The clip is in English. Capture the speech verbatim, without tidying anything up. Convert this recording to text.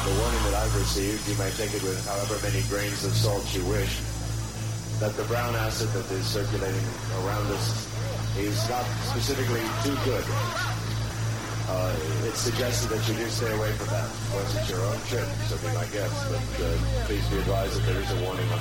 the warning that I've received, you may take it with however many grains of salt you wish, that the brown acid that is circulating around us is not specifically too good. Uh, it's suggested that you do stay away from that. Once it's your own trip, so be my guest. But uh, please be advised that there is a warning on